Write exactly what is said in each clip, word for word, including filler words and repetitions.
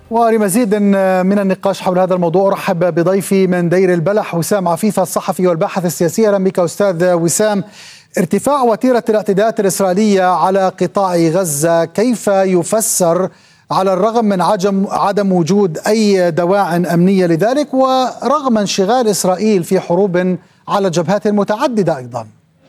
ولمزيد من النقاش حول هذا الموضوع أرحب بضيفي من دير البلح وسام عفيفة، الصحفي والباحث السياسي. أهلا بك أستاذ وسام. ارتفاع وتيرة الاعتداءات الإسرائيلية على قطاع غزة كيف يفسر على الرغم من عدم عدم وجود أي دواعٍ أمنية لذلك ورغم انشغال إسرائيل في حروب على جبهات متعددة أيضا؟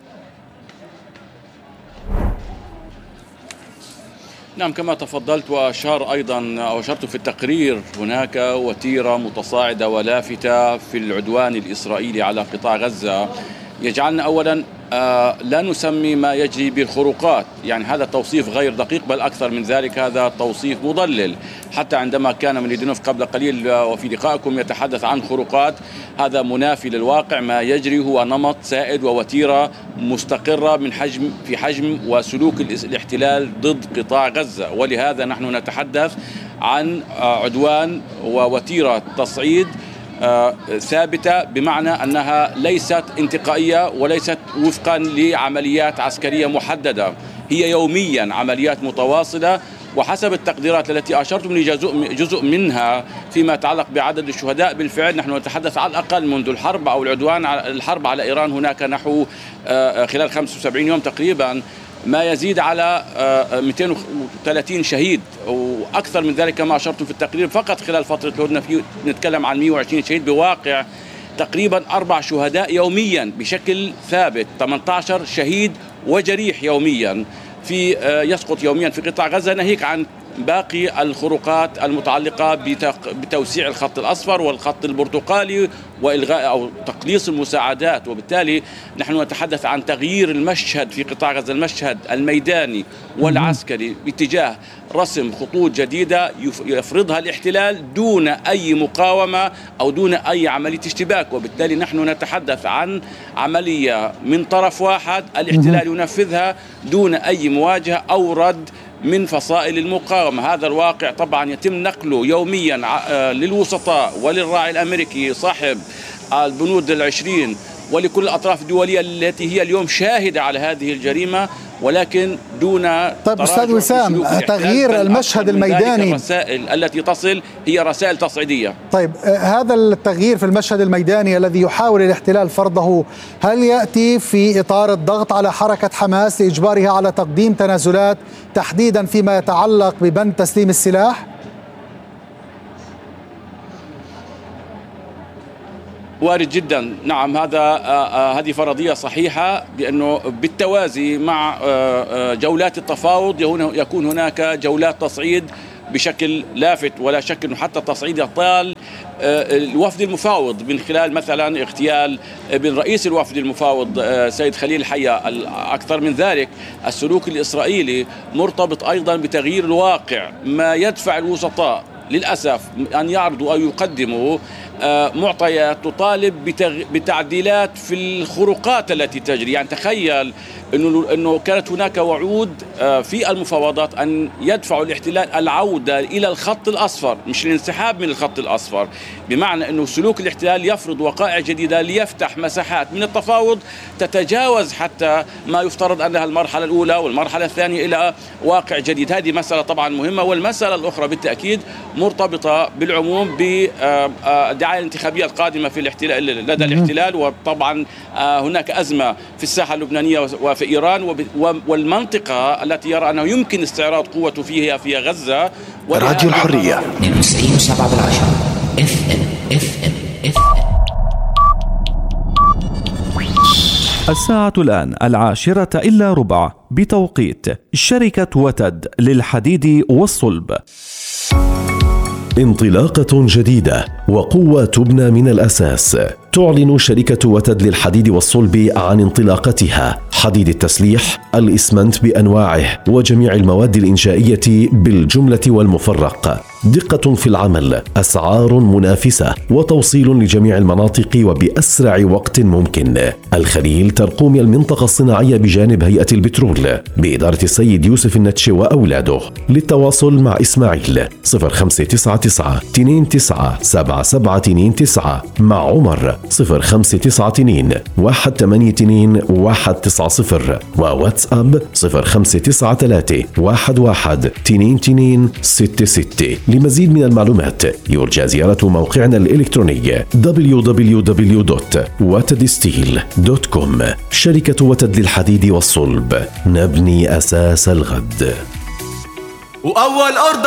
نعم، كما تفضلت وأشار أيضا أو أشرت في التقرير، هناك وتيرة متصاعدة ولافتة في العدوان الإسرائيلي على قطاع غزة يجعلنا أولا آه لا نسمي ما يجري بالخروقات، يعني هذا توصيف غير دقيق، بل أكثر من ذلك هذا توصيف مضلل. حتى عندما كان ميليدينوف قبل قليل وفي لقائكم يتحدث عن خروقات، هذا منافي للواقع. ما يجري هو نمط سائد ووتيرة مستقرة من حجم في حجم وسلوك الاحتلال ضد قطاع غزة، ولهذا نحن نتحدث عن عدوان ووتيرة تصعيد آه ثابتة، بمعنى أنها ليست انتقائية وليست وفقا لعمليات عسكرية محددة، هي يوميا عمليات متواصلة. وحسب التقديرات التي أشرتم لي جزء, جزء منها فيما يتعلق بعدد الشهداء، بالفعل نحن نتحدث على الأقل منذ الحرب أو العدوان الحرب على إيران هناك نحو آه خلال خمسة وسبعين يوم تقريبا ما يزيد على مئتين وثلاثين شهيد، وأكثر من ذلك كما أشرتم في التقرير. فقط خلال فترة الهدنة نتكلم عن مئة وعشرين شهيد، بواقع تقريبا أربع شهداء يوميا بشكل ثابت، ثمانية عشر شهيد وجريح يوميا في يسقط يوميا في قطاع غزة، ناهيك عن باقي الخروقات المتعلقة بتوسيع الخط الأصفر والخط البرتقالي وإلغاء أو تقليص المساعدات. وبالتالي نحن نتحدث عن تغيير المشهد في قطاع غزة، المشهد الميداني والعسكري، باتجاه رسم خطوط جديدة يفرضها الاحتلال دون أي مقاومة أو دون أي عملية اشتباك. وبالتالي نحن نتحدث عن عملية من طرف واحد الاحتلال ينفذها دون أي مواجهة أو رد من فصائل المقاومة. هذا الواقع طبعا يتم نقله يوميا للوسطاء وللراعي الأمريكي صاحب البنود العشرين ولكل الأطراف الدولية التي هي اليوم شاهدة على هذه الجريمة، ولكن دون طيب أستاذ وسام، تغيير المشهد الميداني، الرسائل التي تصل هي رسائل تصعيدية. طيب هذا التغيير في المشهد الميداني الذي يحاول الاحتلال فرضه، هل يأتي في إطار الضغط على حركة حماس لإجبارها على تقديم تنازلات تحديدا فيما يتعلق ببند تسليم السلاح؟ وارد جدا، نعم. هذا آه هذه فرضية صحيحة، بأنه بالتوازي مع آه جولات التفاوض يكون هناك جولات تصعيد بشكل لافت، ولا شك أنه حتى التصعيد يطال آه الوفد المفاوض من خلال مثلا اغتيال ابن رئيس الوفد المفاوض آه سيد خليل الحية. أكثر من ذلك السلوك الإسرائيلي مرتبط أيضا بتغيير الواقع، ما يدفع الوسطاء للأسف أن يعرضوا أو يقدموا معطيات تطالب بتعديلات في الخروقات التي تجري. يعني تخيل أنه, أنه كانت هناك وعود في المفاوضات أن يدفع الاحتلال العودة إلى الخط الأصفر، مش الانسحاب من الخط الأصفر، بمعنى أنه سلوك الاحتلال يفرض وقائع جديدة ليفتح مساحات من التفاوض تتجاوز حتى ما يفترض أنها المرحلة الأولى والمرحلة الثانية إلى واقع جديد. هذه مسألة طبعا مهمة. والمسألة الأخرى بالتأكيد مرتبطة بالعموم بالدعاية الانتخابية القادمة في الاحتلال لدى الاحتلال، وطبعا هناك أزمة في الساحة اللبنانية وفي إيران والمنطقة التي يرى أنه يمكن استعراض قوته فيها في غزة. راديو الحرية تسعين وسبعة بالعشرة اف ام اف ام اف ام. الساعة الآن العاشرة إلا ربع بتوقيت شركة وتد للحديد والصلب. انطلاقة جديدة وقوة تبنى من الأساس. تعلن شركة وتد للحديد والصلب عن انطلاقتها، حديد التسليح، الإسمنت بأنواعه وجميع المواد الإنشائية بالجملة والمفرق. دقة في العمل، أسعار منافسة، وتوصيل لجميع المناطق وبأسرع وقت ممكن. الخليل ترقوم المنطقة الصناعية بجانب هيئة البترول بإدارة السيد يوسف النتش وأولاده. للتواصل مع إسماعيل صفر خمسة تسعة تسعة اثنين تسعة سبعة سبعة اثنين تسعة، مع عمر صفر خمسة تسعة اثنين واحد ثمانية اثنين واحد تسعة صفر وواتساب صفر خمسة تسعة ثلاثة واحد واحد اثنين اثنين ستة ستة. لمزيد من المعلومات يرجى زيارة موقعنا الإلكتروني دبليو دبليو دبليو دوت وتد ستيل دوت كوم. شركة وتد للحديد والصلب، نبني أساس الغد. وأول أرض